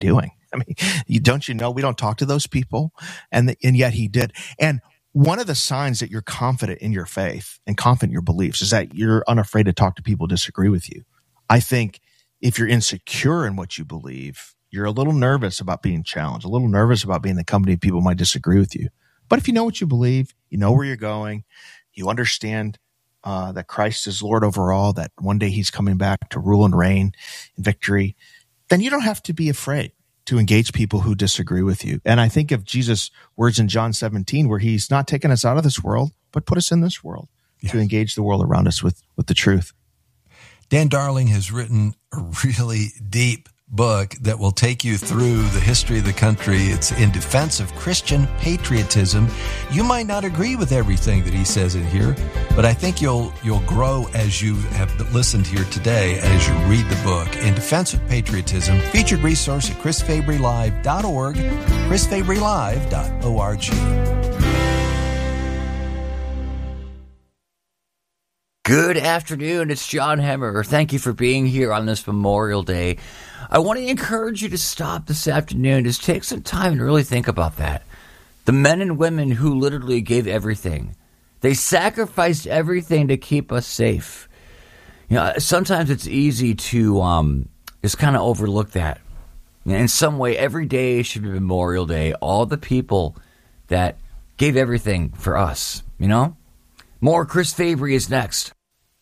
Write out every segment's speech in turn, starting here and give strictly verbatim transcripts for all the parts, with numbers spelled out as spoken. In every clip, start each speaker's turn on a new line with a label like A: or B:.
A: doing? I mean, you, don't you know we don't talk to those people? And the, and yet he did. And one of the signs that you're confident in your faith and confident in your beliefs is that you're unafraid to talk to people who disagree with you. I think if you're insecure in what you believe, you're a little nervous about being challenged, a little nervous about being in the company of people who might disagree with you. But if you know what you believe, you know where you're going, you understand uh, that Christ is Lord over all, that one day he's coming back to rule and reign in victory, then you don't have to be afraid to engage people who disagree with you. And I think of Jesus' words in John seventeen, where he's not taken us out of this world, but put us in this world yes. to engage the world around us with, with the truth.
B: Dan Darling has written a really deep book that will take you through the history of the country. It's In Defense of Christian Patriotism. You might not agree with everything that he says in here, but I think you'll you'll grow as you have listened here today and as you read the book. In Defense of Patriotism, featured resource at chris fabry live dot org, chris fabry live dot org.
C: Good afternoon, it's John Hemmer. Thank you for being here on this Memorial Day. I want to encourage you to stop this afternoon. Just take some time and really think about that. The men and women who literally gave everything. They sacrificed everything to keep us safe. You know, sometimes it's easy to um, just kind of overlook that. You know, in some way, every day should be Memorial Day. All the people that gave everything for us, you know? More Chris Fabry is next.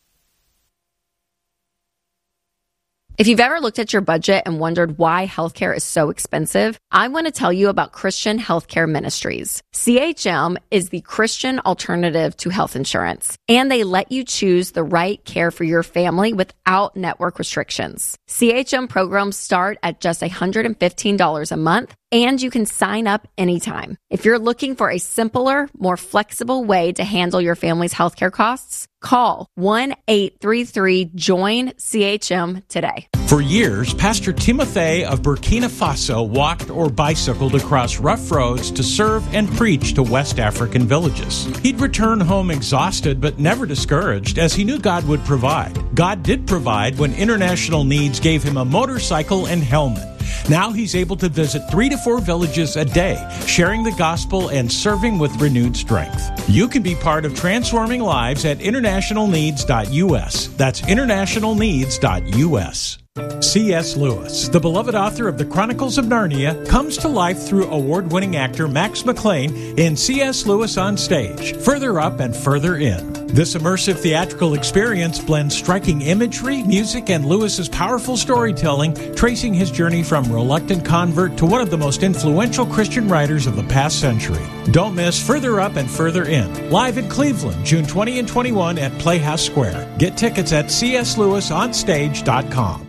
D: If you've ever looked at your budget and wondered why healthcare is so expensive, I want to tell you about Christian Healthcare Ministries. C H M is the Christian alternative to health insurance, and they let you choose the right care for your family without network restrictions. C H M programs start at just one hundred fifteen dollars a month, and you can sign up anytime. If you're looking for a simpler, more flexible way to handle your family's healthcare costs, call one eight three three join C H M today.
E: For years, Pastor Timothy of Burkina Faso walked or bicycled across rough roads to serve and preach to West African villages. He'd return home exhausted but never discouraged, as he knew God would provide. God did provide when International Needs gave him a motorcycle and helmet. Now he's able to visit three to four villages a day, sharing the gospel and serving with renewed strength. You can be part of transforming lives at international needs dot U S. That's international needs dot U S. C S. Lewis, the beloved author of The Chronicles of Narnia, comes to life through award-winning actor Max McLean in C S. Lewis on Stage, Further Up and Further In. This immersive theatrical experience blends striking imagery, music, and Lewis's powerful storytelling, tracing his journey from reluctant convert to one of the most influential Christian writers of the past century. Don't miss Further Up and Further In, live in Cleveland, June twentieth and twenty-first at Playhouse Square. Get tickets at c s lewis on stage dot com.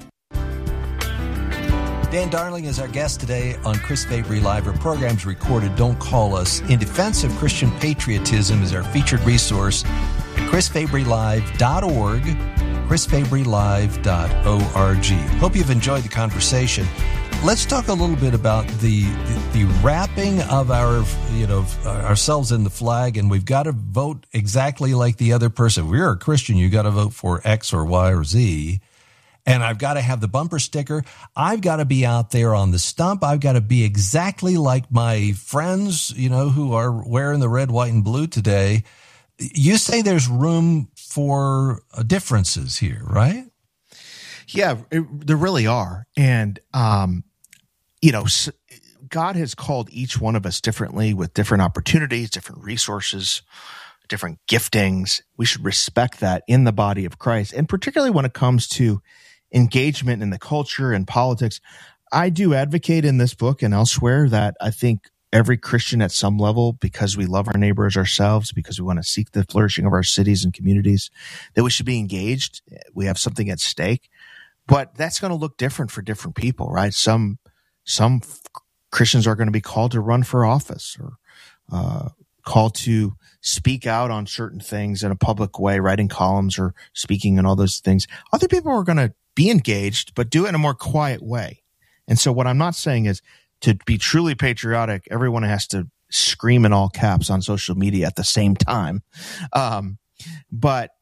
B: Dan Darling is our guest today on Chris Fabry Live. Our program's recorded. Don't call us. In Defense of Christian Patriotism is our featured resource at chris fabry live dot org, chris fabry live dot org. Hope you've enjoyed the conversation. Let's talk a little bit about the, the the wrapping of our, you know, ourselves in the flag, and we've got to vote exactly like the other person. If you're a Christian, you got to vote for X or Y or Z. And I've got to have the bumper sticker. I've got to be out there on the stump. I've got to be exactly like my friends, you know, who are wearing the red, white, and blue today. You say there's room for differences here, right?
A: Yeah, it, there really are. And, um, you know, God has called each one of us differently with different opportunities, different resources, different giftings. We should respect that in the body of Christ. And particularly when it comes to engagement in the culture and politics, I do advocate in this book and elsewhere that I think every Christian at some level, because we love our neighbors ourselves, because we want to seek the flourishing of our cities and communities, that we should be engaged. We have something at stake. But that's going to look different for different people, right? Some some Christians are going to be called to run for office or uh, called to speak out on certain things in a public way, writing columns or speaking and all those things. Other people are going to be engaged, but do it in a more quiet way. And so what I'm not saying is to be truly patriotic, everyone has to scream in all caps on social media at the same time. Um, but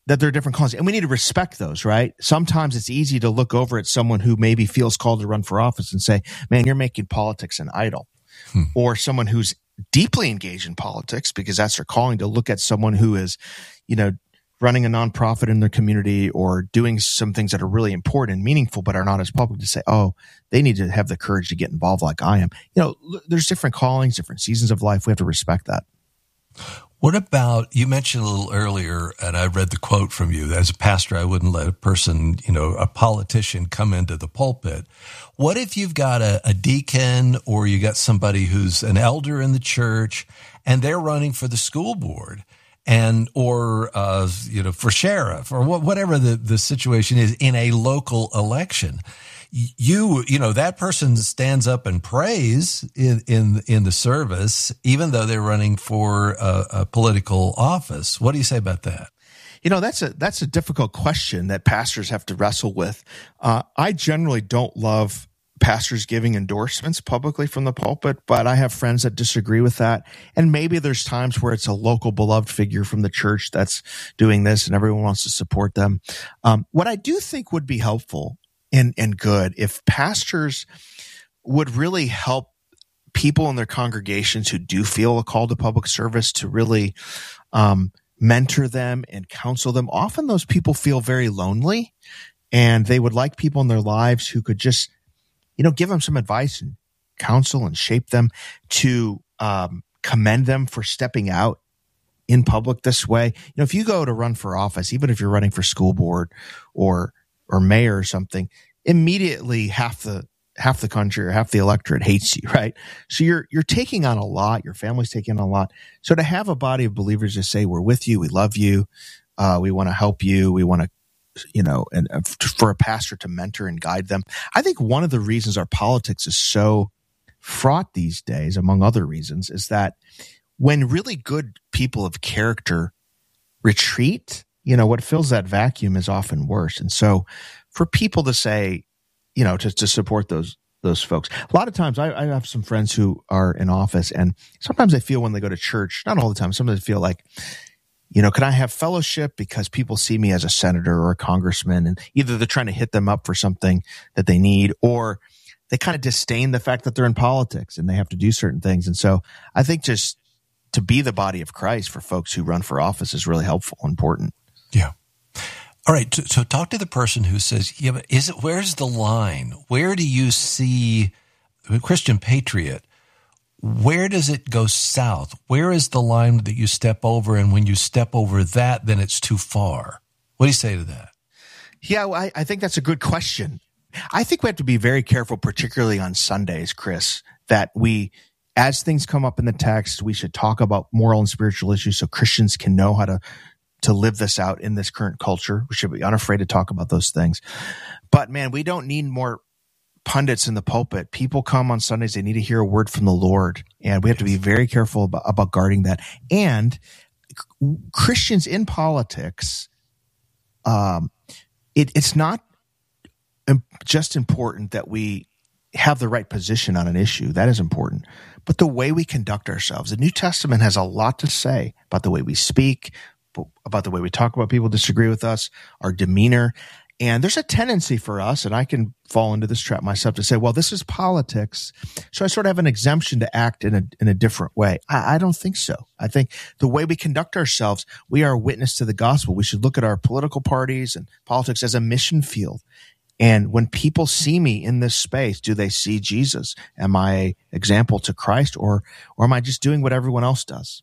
A: that there are different callings, and we need to respect those, right? Sometimes it's easy to look over at someone who maybe feels called to run for office and say, man, you're making politics an idol. Hmm. Or someone who's deeply engaged in politics because that's their calling, to look at someone who is, you know, running a nonprofit in their community or doing some things that are really important and meaningful but are not as public, to say, oh, they need to have the courage to get involved like I am. You know, there's different callings, different seasons of life. We have to respect that.
B: What about, you mentioned a little earlier, and I read the quote from you, as a pastor, I wouldn't let a person, you know, a politician come into the pulpit. What if you've got a, a deacon or you got somebody who's an elder in the church and they're running for the school board and, or, uh, you know, for sheriff or wh- whatever the, the situation is in a local election? You, you know, that person stands up and prays in, in, in the service, even though they're running for a, a political office. What do you say about that?
A: You know, that's a, that's a difficult question that pastors have to wrestle with. Uh, I generally don't love pastors giving endorsements publicly from the pulpit, but I have friends that disagree with that. And maybe there's times where it's a local beloved figure from the church that's doing this and everyone wants to support them. Um, what I do think would be helpful and, and good if pastors would really help people in their congregations who do feel a call to public service to really um, mentor them and counsel them. Often those people feel very lonely and they would like people in their lives who could just, you know, give them some advice and counsel and shape them, to um, commend them for stepping out in public this way. You know, if you go to run for office, even if you're running for school board or or mayor or something, immediately half the half the country or half the electorate hates you, right? So you're you're taking on a lot. Your family's taking on a lot. So to have a body of believers to say, we're with you, we love you, uh, we want to help you, we want to, you know, and uh, for a pastor to mentor and guide them. I think one of the reasons our politics is so fraught these days, among other reasons, is that when really good people of character retreat, you know, what fills that vacuum is often worse. And so for people to say, you know, to, to support those those folks, a lot of times I, I have some friends who are in office, and sometimes they feel when they go to church, not all the time, sometimes they feel like, you know, can I have fellowship because people see me as a senator or a congressman, and either they're trying to hit them up for something that they need, or they kind of disdain the fact that they're in politics and they have to do certain things. And so I think just to be the body of Christ for folks who run for office is really helpful and important.
B: Yeah. All right. So, so talk to the person who says, yeah, but is it, where's the line? Where do you see a Christian patriot? Where does it go south? Where is the line that you step over? And when you step over that, then it's too far. What do you say to that?
A: Yeah, well, I, I think that's a good question. I think we have to be very careful, particularly on Sundays, Chris, that we, as things come up in the text, we should talk about moral and spiritual issues so Christians can know how to, to live this out in this current culture. We should be unafraid to talk about those things. But man, we don't need more pundits in the pulpit. People come on Sundays, they need to hear a word from the Lord, and we have to be very careful about, about guarding that. And Christians in politics, um, it, it's not just important that we have the right position on an issue. That is important. But the way we conduct ourselves, the New Testament has a lot to say about the way we speak, about the way we talk about people who disagree with us, our demeanor. And there's a tendency for us, and I can fall into this trap myself, to say, well, this is politics, so I sort of have an exemption to act in a in a different way. I, I don't think so. I think the way we conduct ourselves, we are a witness to the gospel. We should look at our political parties and politics as a mission field. And when people see me in this space, do they see Jesus? Am I an example to Christ, or or am I just doing what everyone else does?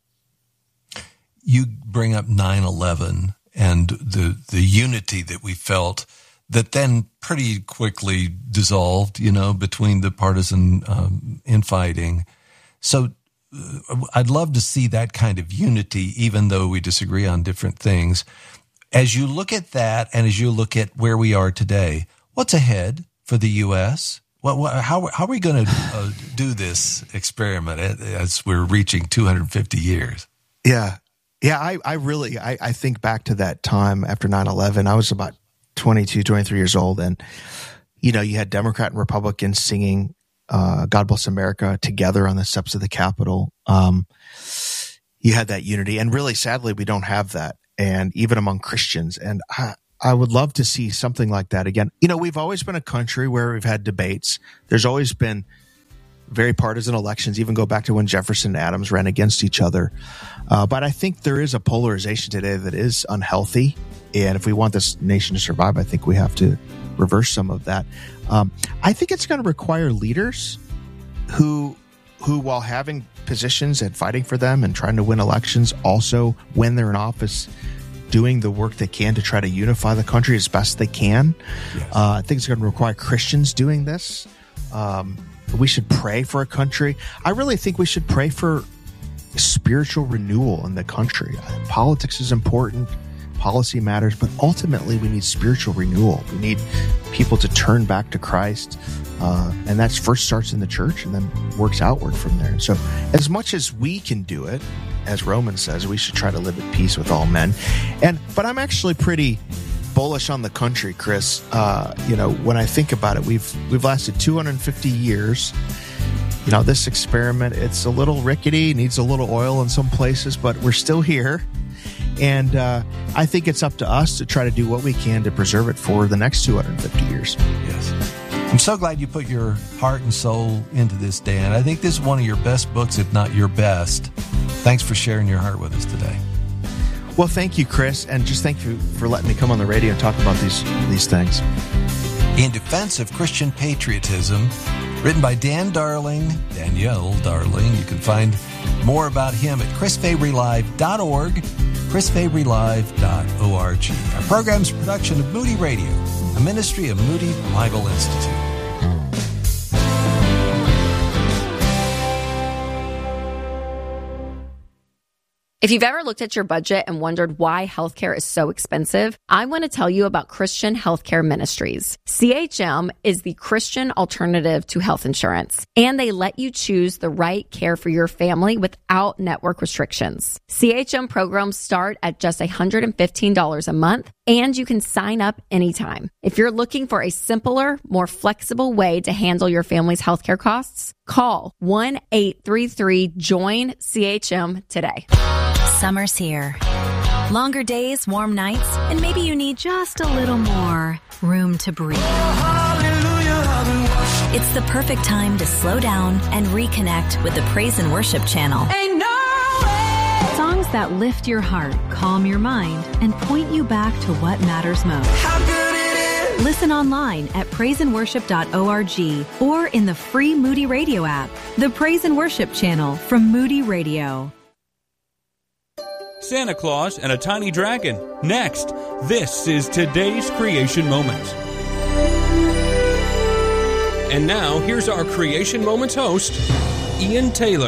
B: You bring up nine eleven and the the unity that we felt that then pretty quickly dissolved, you know, between the partisan um, infighting. So uh, I'd love to see that kind of unity, even though we disagree on different things. As you look at that, and as you look at where we are today, what's ahead for the U S? What, what, how, how are we going to uh, do this experiment as we're reaching two hundred fifty years?
A: Yeah. Yeah, I, I really, I, I think back to that time after nine eleven. I was about twenty-two, twenty-three years old. And, you know, you had Democrat and Republicans singing uh, God Bless America together on the steps of the Capitol. Um, you had that unity. And really, sadly, we don't have that and even among Christians. And I, I would love to see something like that again. You know, we've always been a country where we've had debates. There's always been very partisan elections, even go back to when Jefferson and Adams ran against each other. Uh, but I think there is a polarization today that is unhealthy. And if we want this nation to survive, I think we have to reverse some of that. Um, I think it's going to require leaders who, who, while having positions and fighting for them and trying to win elections, also when they're in office, doing the work they can to try to unify the country as best they can. Yes. Uh, I think it's going to require Christians doing this. Um, we should pray for a country. I really think we should pray for spiritual renewal in the country. Politics is important. Policy matters, but ultimately we need spiritual renewal. We need people to turn back to Christ. Uh, and that first starts in the church and then works outward from there. And so as much as we can do it, as Romans says, we should try to live at peace with all men. And but I'm actually pretty bullish on the country, Chris. Uh, you know, when I think about it, we've we've lasted two hundred fifty years. You know, this experiment, it's a little rickety, needs a little oil in some places, but we're still here. And uh, I think it's up to us to try to do what we can to preserve it for the next two hundred fifty years.
B: Yes. I'm so glad you put your heart and soul into this, Dan. I think this is one of your best books, if not your best. Thanks for sharing your heart with us today.
A: Well, thank you, Chris, and just thank you for letting me come on the radio and talk about these these things.
B: In Defense of Christian Patriotism, written by Dan Darling, Danielle Darling. You can find more about him at chris fabry live dot org, chris fabry live dot org. Our program's a production of Moody Radio, a ministry of Moody Bible Institute.
D: If you've ever looked at your budget and wondered why healthcare is so expensive, I want to tell you about Christian Healthcare Ministries. C H M is the Christian alternative to health insurance, and they let you choose the right care for your family without network restrictions. C H M programs start at just one hundred fifteen dollars a month, and you can sign up anytime. If you're looking for a simpler, more flexible way to handle your family's healthcare costs, call one eight three three join C H M today.
F: Summer's here. Longer days, warm nights, and maybe you need just a little more room to breathe. It's the perfect time to slow down and reconnect with the Praise and Worship channel. Ain't no way. Songs that lift your heart, calm your mind, and point you back to what matters most. How good it is. Listen online at praise and worship dot org or in the free Moody Radio app. The Praise and Worship channel from Moody Radio.
G: Santa Claus and a Tiny Dragon. Next, this is today's Creation Moments. And now, here's our Creation Moments host, Ian Taylor.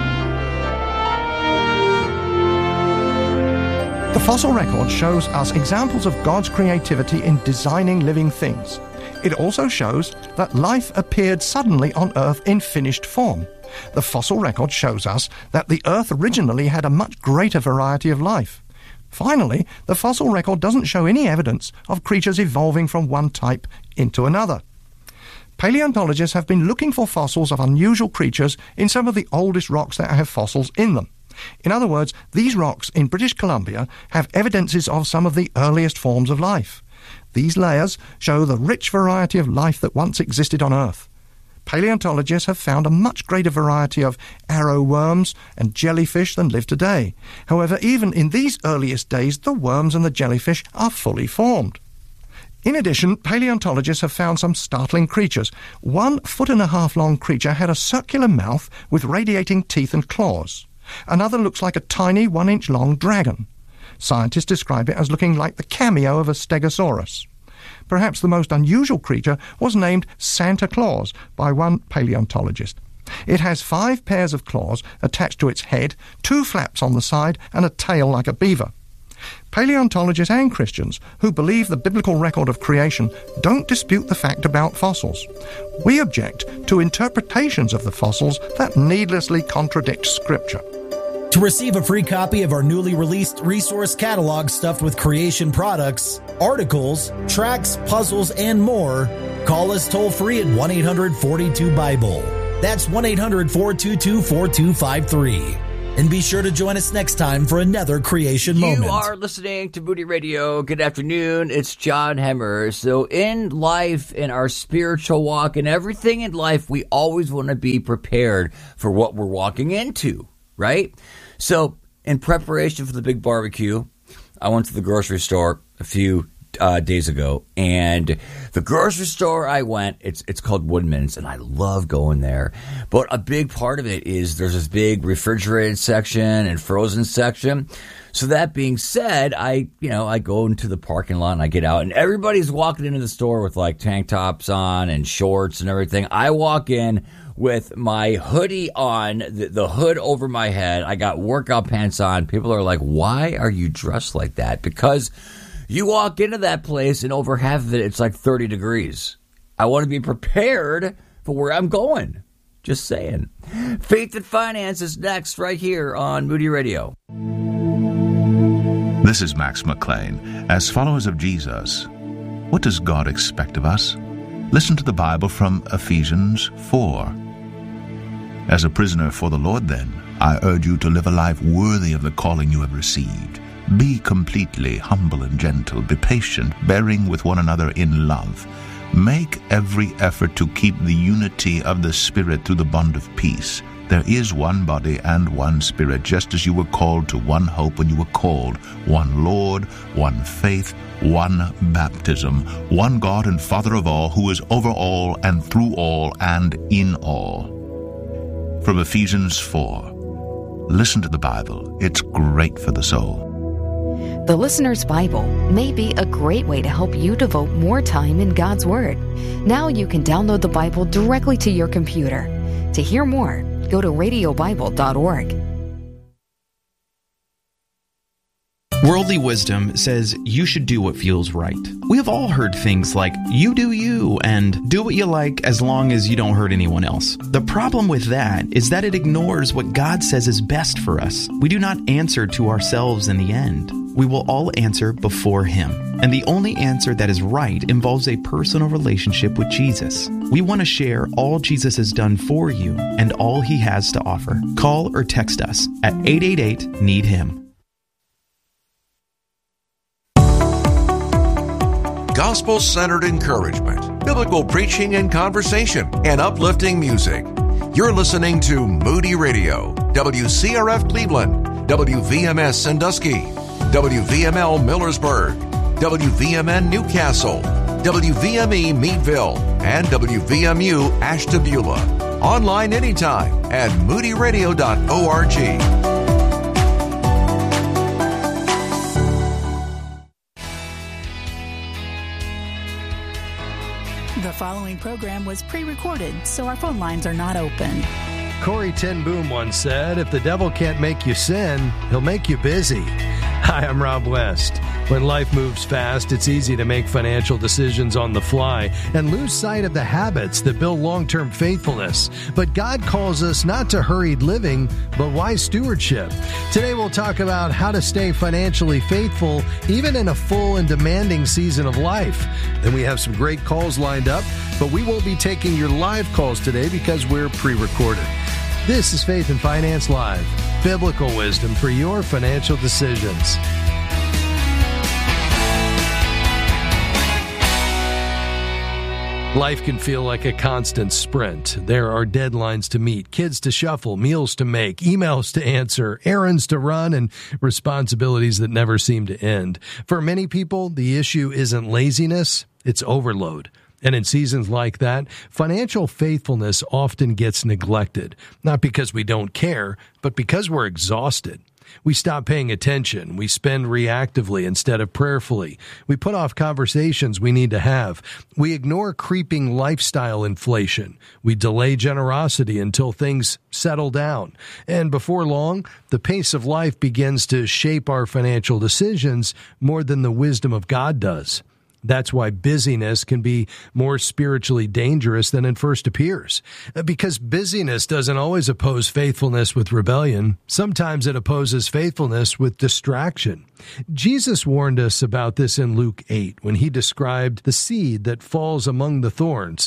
H: The fossil record shows us examples of God's creativity in designing living things. It also shows that life appeared suddenly on Earth in finished form. The fossil record shows us that the Earth originally had a much greater variety of life. Finally, the fossil record doesn't show any evidence of creatures evolving from one type into another. Paleontologists have been looking for fossils of unusual creatures in some of the oldest rocks that have fossils in them. In other words, these rocks in British Columbia have evidences of some of the earliest forms of life. These layers show the rich variety of life that once existed on Earth. Paleontologists have found a much greater variety of arrow worms and jellyfish than live today. However, even in these earliest days, the worms and the jellyfish are fully formed. In addition, paleontologists have found some startling creatures. One foot and a half long creature had a circular mouth with radiating teeth and claws. Another looks like a tiny one inch long dragon. Scientists describe it as looking like the cameo of a stegosaurus. Perhaps the most unusual creature was named Santa Claus by one paleontologist. It has five pairs of claws attached to its head, two flaps on the side, and a tail like a beaver. Paleontologists and Christians who believe the biblical record of creation don't dispute the fact about fossils. We object to interpretations of the fossils that needlessly contradict Scripture.
I: To receive a free copy of our newly released resource catalog stuffed with creation products, articles, tracks, puzzles, and more, call us toll-free at one eight hundred, four two, BIBLE. That's one eight hundred, four two two, four two five three. And be sure to join us next time for another creation moment.
C: You are listening to Moody Radio. Good afternoon. It's John Hemmer. So in life, in our spiritual walk, and everything in life, we always want to be prepared for what we're walking into, right? So in preparation for the big barbecue, I went to the grocery store a few Uh, days ago, and the grocery store I went, it's it's called Woodman's, and I love going there. But a big part of it is there's this big refrigerated section and frozen section. So that being said, I you know I go into the parking lot and I get out, and everybody's walking into the store with like tank tops on and shorts and everything. I walk in with my hoodie on, the, the hood over my head. I got workout pants on. People are like, "Why are you dressed like that?" Because you walk into that place and over half of it, it's like thirty degrees. I want to be prepared for where I'm going. Just saying. Faith and Finance is next right here on Moody Radio.
J: This is Max McLean. As followers of Jesus, what does God expect of us? Listen to the Bible from Ephesians four. As a prisoner for the Lord, then, I urge you to live a life worthy of the calling you have received. Be completely humble and gentle. Be patient, bearing with one another in love. Make every effort to keep the unity of the Spirit through the bond of peace. There is one body and one Spirit, just as you were called to one hope when you were called, one Lord, one faith, one baptism, one God and Father of all, who is over all and through all and in all. From Ephesians four. Listen to the Bible. It's great for the soul.
K: The Listener's Bible may be a great way to help you devote more time in God's Word. Now you can download the Bible directly to your computer. To hear more, go to radio bible dot org.
L: Worldly wisdom says you should do what feels right. We have all heard things like, you do you, and do what you like as long as you don't hurt anyone else. The problem with that is that it ignores what God says is best for us. We do not answer to ourselves in the end. We will all answer before Him. And the only answer that is right involves a personal relationship with Jesus. We want to share all Jesus has done for you and all He has to offer. Call or text us at eight eight eight, need him.
M: Gospel-centered encouragement, biblical preaching and conversation, and uplifting music. You're listening to Moody Radio, W C R F Cleveland, W V M S Sandusky, W V M L Millersburg, W V M N Newcastle, W V M E Meadville, and W V M U Ashtabula. Online anytime at moody radio dot org.
N: The following program was pre-recorded, so our phone lines are not open.
O: Corey Ten Boom once said, if the devil can't make you sin, he'll make you busy. Hi, I'm Rob West. When life moves fast, it's easy to make financial decisions on the fly and lose sight of the habits that build long-term faithfulness. But God calls us not to hurried living, but wise stewardship. Today we'll talk about how to stay financially faithful even in a full and demanding season of life. Then we have some great calls lined up, but we won't be taking your live calls today because we're pre-recorded. This is Faith and Finance Live, biblical wisdom for your financial decisions. Life can feel like a constant sprint. There are deadlines to meet, kids to shuffle, meals to make, emails to answer, errands to run, and responsibilities that never seem to end. For many people, the issue isn't laziness, it's overload. And in seasons like that, financial faithfulness often gets neglected, not because we don't care, but because we're exhausted. We stop paying attention. We spend reactively instead of prayerfully. We put off conversations we need to have. We ignore creeping lifestyle inflation. We delay generosity until things settle down. And before long, the pace of life begins to shape our financial decisions more than the wisdom of God does. That's why busyness can be more spiritually dangerous than it first appears. Because busyness doesn't always oppose faithfulness with rebellion. Sometimes it opposes faithfulness with distraction. Jesus warned us about this in Luke eight when he described the seed that falls among the thorns.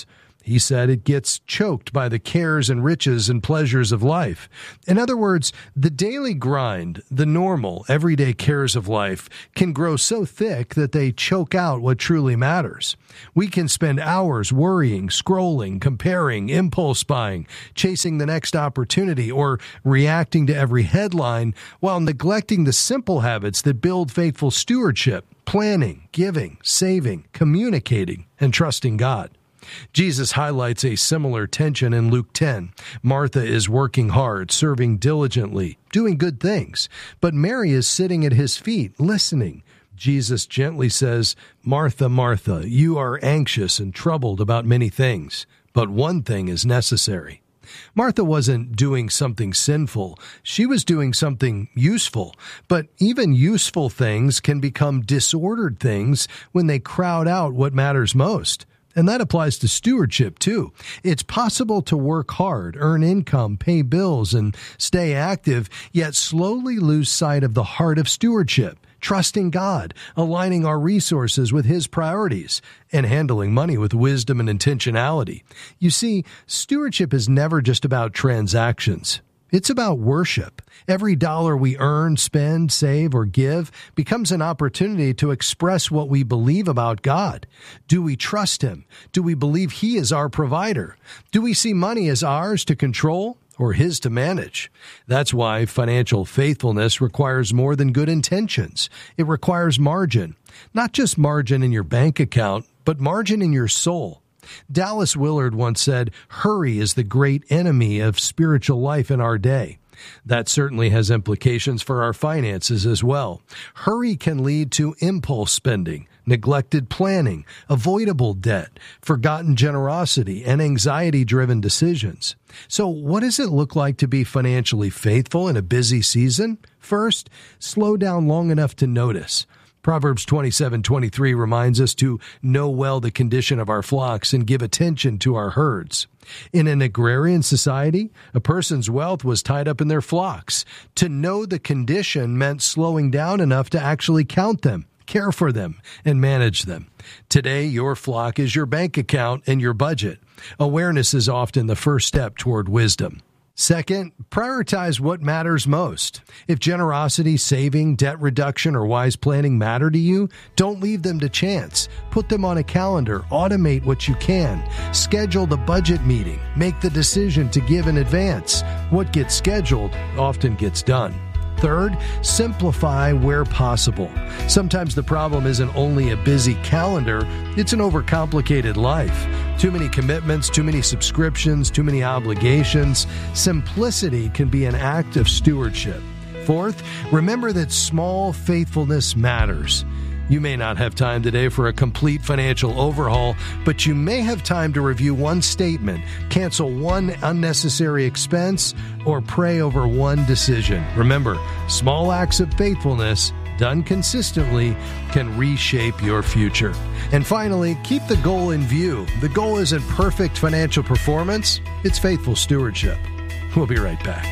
O: He said it gets choked by the cares and riches and pleasures of life. In other words, the daily grind, the normal, everyday cares of life can grow so thick that they choke out what truly matters. We can spend hours worrying, scrolling, comparing, impulse buying, chasing the next opportunity, or reacting to every headline while neglecting the simple habits that build faithful stewardship, planning, giving, saving, communicating, and trusting God. Jesus highlights a similar tension in Luke ten. Martha is working hard, serving diligently, doing good things, but Mary is sitting at his feet, listening. Jesus gently says, "Martha, Martha, you are anxious and troubled about many things, but one thing is necessary." Martha wasn't doing something sinful. She was doing something useful. But even useful things can become disordered things when they crowd out what matters most. And that applies to stewardship, too. It's possible to work hard, earn income, pay bills, and stay active, yet slowly lose sight of the heart of stewardship, trusting God, aligning our resources with His priorities, and handling money with wisdom and intentionality. You see, stewardship is never just about transactions. It's about worship. Every dollar we earn, spend, save, or give becomes an opportunity to express what we believe about God. Do we trust Him? Do we believe He is our provider? Do we see money as ours to control or His to manage? That's why financial faithfulness requires more than good intentions. It requires margin. Not just margin in your bank account, but margin in your soul. Dallas Willard once said, "Hurry is the great enemy of spiritual life in our day." That certainly has implications for our finances as well. Hurry can lead to impulse spending, neglected planning, avoidable debt, forgotten generosity, and anxiety-driven decisions. So what does it look like to be financially faithful in a busy season? First, slow down long enough to notice. Proverbs twenty-seven twenty-three reminds us to know well the condition of our flocks and give attention to our herds. In an agrarian society, a person's wealth was tied up in their flocks. To know the condition meant slowing down enough to actually count them, care for them, and manage them. Today, your flock is your bank account and your budget. Awareness is often the first step toward wisdom. Second, prioritize what matters most. If generosity, saving, debt reduction, or wise planning matter to you, don't leave them to chance. Put them on a calendar. Automate what you can. Schedule the budget meeting. Make the decision to give in advance. What gets scheduled often gets done. Third, simplify where possible. Sometimes the problem isn't only a busy calendar, it's an overcomplicated life. Too many commitments, too many subscriptions, too many obligations. Simplicity can be an act of stewardship. Fourth, remember that small faithfulness matters. You may not have time today for a complete financial overhaul, but you may have time to review one statement, cancel one unnecessary expense, or pray over one decision. Remember, small acts of faithfulness done consistently can reshape your future. And finally, keep the goal in view. The goal isn't perfect financial performance, it's faithful stewardship. We'll be right back.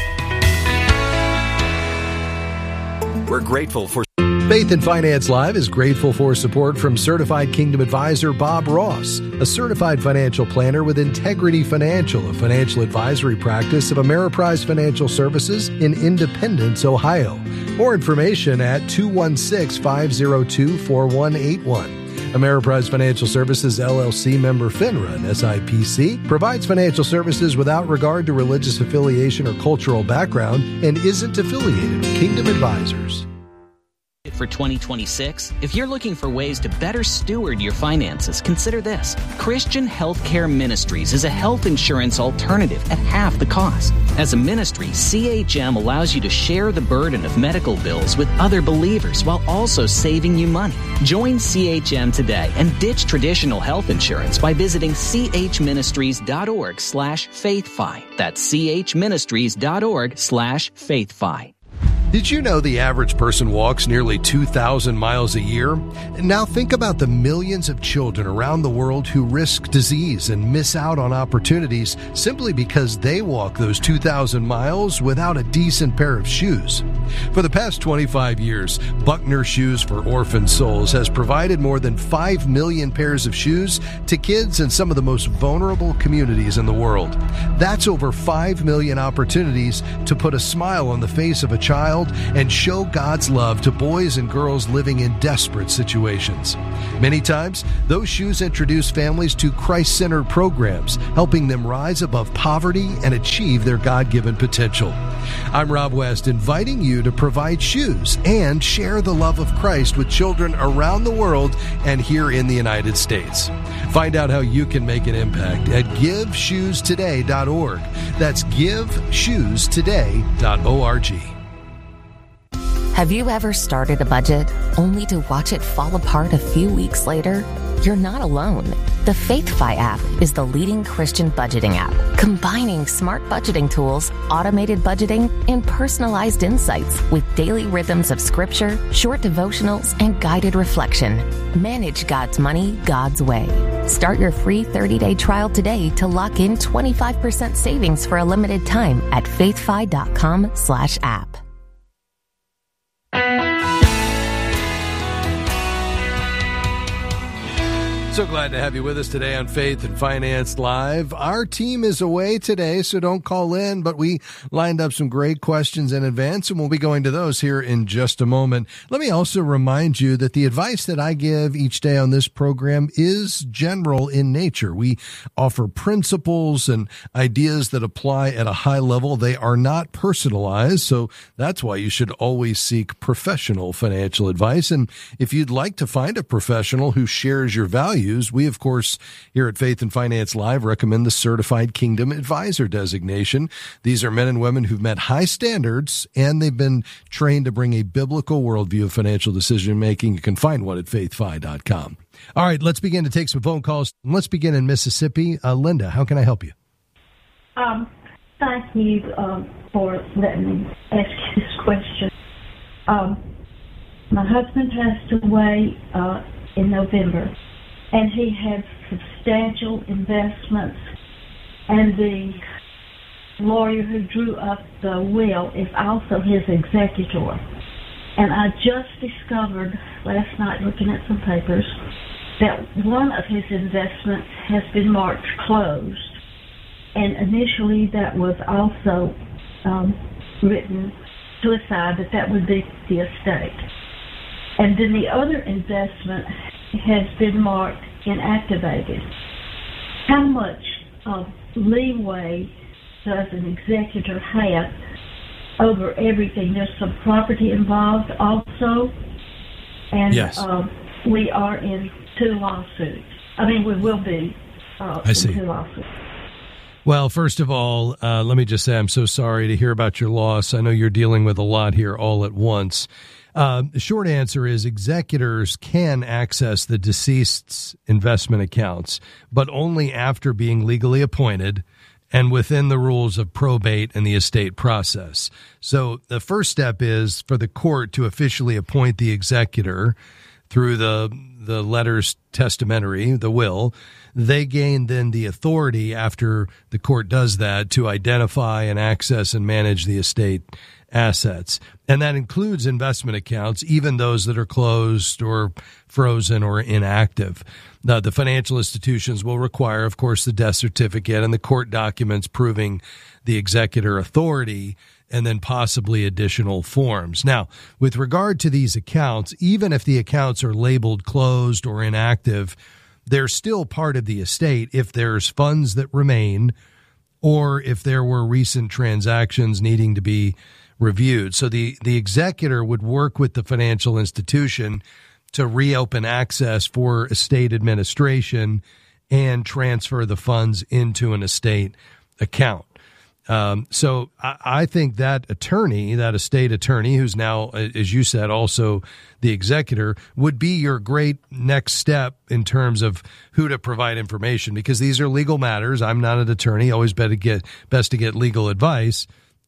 P: We're grateful for
O: Faith and Finance Live is grateful for support from Certified Kingdom Advisor Bob Ross, a certified financial planner with Integrity Financial, a financial advisory practice of Ameriprise Financial Services in Independence, Ohio. More information at two one six, five zero two, four one eight one. Ameriprise Financial Services, L L C member FINRA and S I P C, provides financial services without regard to religious affiliation or cultural background and isn't affiliated with Kingdom Advisors.
Q: For twenty twenty-six, if you're looking for ways to better steward your finances, consider this. Christian Healthcare Ministries is a health insurance alternative at half the cost. As a ministry, C H M allows you to share the burden of medical bills with other believers while also saving you money. Join C H M today and ditch traditional health insurance by visiting chministries.org slash faithfi. That's chministries.org slash faithfi.
O: Did you know the average person walks nearly two thousand miles a year? Now think about the millions of children around the world who risk disease and miss out on opportunities simply because they walk those two thousand miles without a decent pair of shoes. For the past twenty-five years, Buckner Shoes for Orphan Souls has provided more than five million pairs of shoes to kids in some of the most vulnerable communities in the world. That's over five million opportunities to put a smile on the face of a child and show God's love to boys and girls living in desperate situations. Many times, those shoes introduce families to Christ-centered programs, helping them rise above poverty and achieve their God-given potential. I'm Rob West, inviting you to provide shoes and share the love of Christ with children around the world and here in the United States. Find out how you can make an impact at give shoes today dot org. That's give shoes today dot org.
R: Have you ever started a budget only to watch it fall apart a few weeks later? You're not alone. The FaithFi app is the leading Christian budgeting app, combining smart budgeting tools, automated budgeting, and personalized insights with daily rhythms of scripture, short devotionals, and guided reflection. Manage God's money God's way. Start your free thirty-day trial today to lock in twenty-five percent savings for a limited time at faithfi.com slash app.
O: So glad to have you with us today on Faith and Finance Live. Our team is away today, so don't call in, but we lined up some great questions in advance, and we'll be going to those here in just a moment. Let me also remind you that the advice that I give each day on this program is general in nature. We offer principles and ideas that apply at a high level. They are not personalized, so that's why you should always seek professional financial advice. And if you'd like to find a professional who shares your values, we, of course, here at Faith and Finance Live recommend the Certified Kingdom Advisor designation. These are men and women who've met high standards, and they've been trained to bring a biblical worldview of financial decision-making. You can find one at faith fi dot com. All right, let's begin to take some phone calls. Let's begin in Mississippi. Uh, Linda, how can I help you?
S: Um, thank you um, for letting me ask you this question. Um, my husband passed away uh, in November, and he had substantial investments, and the lawyer who drew up the will is also his executor. And I just discovered last night, looking at some papers, that one of his investments has been marked closed, and initially that was also um, written to a side that that would be the estate. And then the other investment has been marked inactivated. How much of leeway does an executor have over everything? There's some property involved also, and
O: yes.
S: uh, we are in two lawsuits. I mean, we will be uh,
O: I see.
S: in two lawsuits.
O: Well, first of all, uh, let me just say I'm so sorry to hear about your loss. I know you're dealing with a lot here all at once. Uh, the short answer is executors can access the deceased's investment accounts, but only after being legally appointed and within the rules of probate and the estate process. So the first step is for the court to officially appoint the executor through the the letters testamentary, the will. They gain then the authority after the court does that to identify and access and manage the estate assets. And that includes investment accounts, even those that are closed or frozen or inactive. Now, the financial institutions will require, of course, the death certificate and the court documents proving the executor authority, and then possibly additional forms. Now, with regard to these accounts, even if the accounts are labeled closed or inactive, they're still part of the estate if there's funds that remain or if there were recent transactions needing to be reviewed. So the, the executor would work with the financial institution to reopen access for estate administration and transfer the funds into an estate account. Um, so I, I think that attorney, that estate attorney, who's now, as you said, also the executor, would be your great next step in terms of who to provide information, because these are legal matters. I'm not an attorney. Always better get best to get legal advice.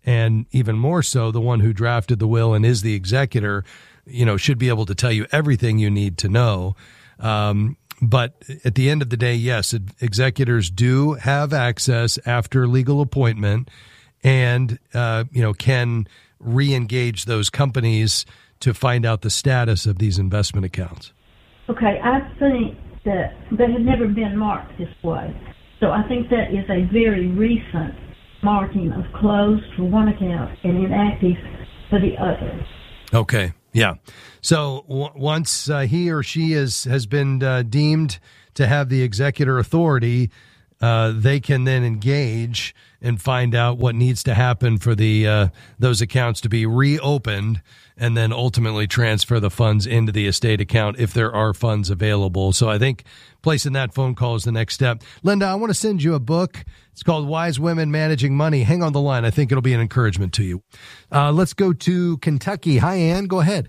O: And even more so, the one who drafted the will and is the executor, you know, should be able to tell you everything you need to know. Um, but at the end of the day, yes, executors do have access after legal appointment and, uh, you know, can re-engage those companies to find out the status of these investment accounts.
S: Okay, I think that they have never been marked this way. So I think that is a very recent marking of closed for one account and inactive for the other.
O: Okay, yeah. So w- once uh, he or she is, has been uh, deemed to have the executor authority, uh, they can then engage and find out what needs to happen for the uh, those accounts to be reopened, and then ultimately transfer the funds into the estate account if there are funds available. So I think placing that phone call is the next step. Linda, I want to send you a book. It's called Wise Women Managing Money. Hang on the line. I think it'll be an encouragement to you. Uh, let's go to Kentucky. Hi, Ann. Go ahead.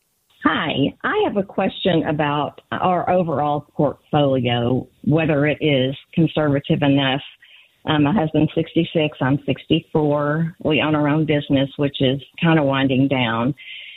T: Hi. I have a question about our overall portfolio, whether it is conservative enough. Um, my husband's sixty-six. I'm sixty-four. We own our own business, which is kind of winding down.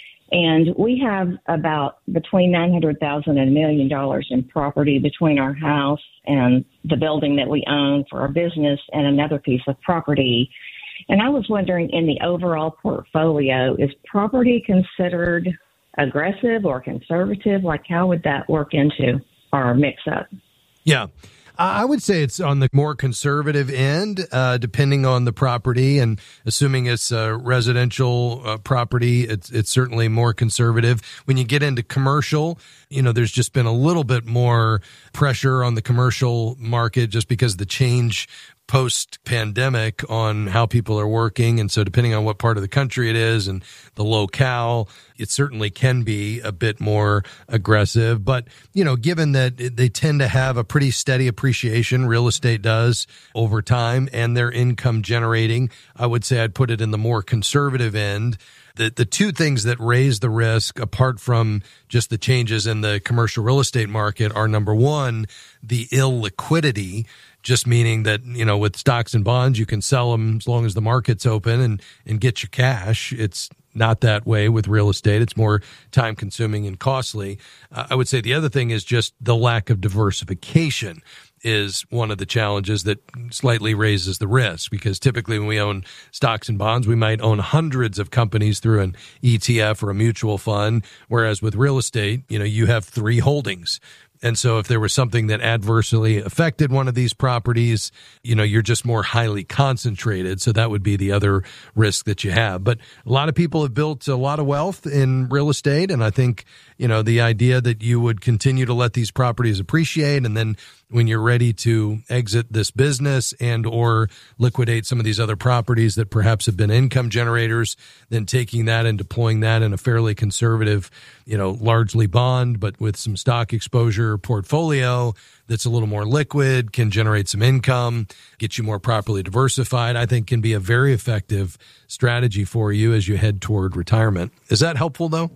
T: And we have about between nine hundred thousand dollars and a million dollars in property between our house and the building that we own for our business and another piece of property. And I was wondering, in the overall portfolio, is property considered aggressive or conservative? Like, how would that work into our mix-up?
O: Yeah. I would say it's on the more conservative end, uh, depending on the property, and assuming it's a residential uh, property, it's, it's certainly more conservative. When you get into commercial, you know, there's just been a little bit more pressure on the commercial market just because of the change post-pandemic on how people are working. And so depending on what part of the country it is and the locale, it certainly can be a bit more aggressive. But, you know, given that they tend to have a pretty steady appreciation, real estate does over time, and they're income generating, I would say I'd put it in the more conservative end. The the two things that raise the risk, apart from just the changes in the commercial real estate market, are, number one, the illiquidity, just meaning that, you know, with stocks and bonds, you can sell them as long as the market's open and, and get your cash. It's not that way with real estate. It's more time consuming and costly. Uh, I would say the other thing is just the lack of diversification is one of the challenges that slightly raises the risk, because typically when we own stocks and bonds, we might own hundreds of companies through an E T F or a mutual fund, whereas with real estate, you know, you have three holdings. And so if there was something that adversely affected one of these properties, you know, you're just more highly concentrated. So that would be the other risk that you have. But a lot of people have built a lot of wealth in real estate. And I think, you know, the idea that you would continue to let these properties appreciate, and then when you're ready to exit this business and or liquidate some of these other properties that perhaps have been income generators, then taking that and deploying that in a fairly conservative, you know, largely bond, but with some stock exposure portfolio that's a little more liquid, can generate some income, get you more properly diversified, I think can be a very effective strategy for you as you head toward retirement. Is that helpful, though?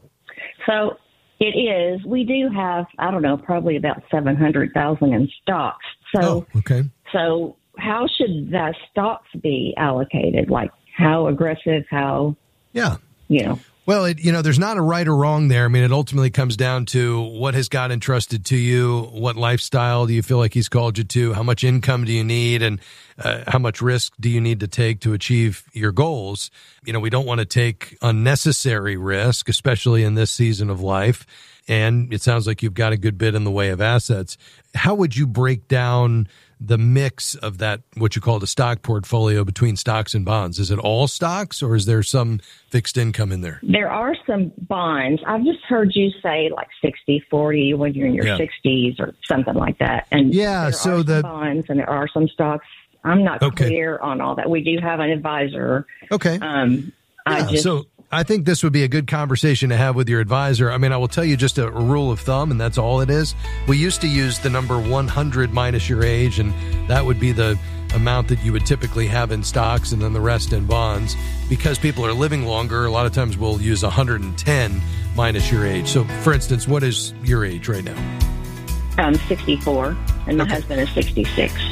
T: So it is. We do have, I don't know, probably about seven hundred thousand in stocks. So,
O: oh, okay.
T: So how should the stocks be allocated? Like, how aggressive, how,
O: yeah,
T: you know?
O: Well, it, you know, there's not a right or wrong there. I mean, it ultimately comes down to what has God entrusted to you, what lifestyle do you feel like he's called you to, how much income do you need, and uh, how much risk do you need to take to achieve your goals. You know, we don't want to take unnecessary risk, especially in this season of life. And it sounds like you've got a good bit in the way of assets. How would you break down the mix of that, what you call the stock portfolio, between stocks and bonds? Is it all stocks, or is there some fixed income in there?
T: There are some bonds. I've just heard you say like sixty forty when you're in your yeah. sixties or something like that. And
O: yeah,
T: there
O: so
T: are
O: the
T: some bonds and there are some stocks. I'm not
O: okay.
T: clear on all that. We do have an advisor.
O: Okay.
T: Um,
O: yeah,
T: I just.
O: So- I think this would be a good conversation to have with your advisor. I mean, I will tell you just a, a rule of thumb, and that's all it is. We used to use the number one hundred minus your age, and that would be the amount that you would typically have in stocks and then the rest in bonds. Because people are living longer, a lot of times we'll use one hundred ten minus your age. So, for instance, what is your age right now?
T: I'm sixty-four, and my
O: okay.
T: husband is sixty-six.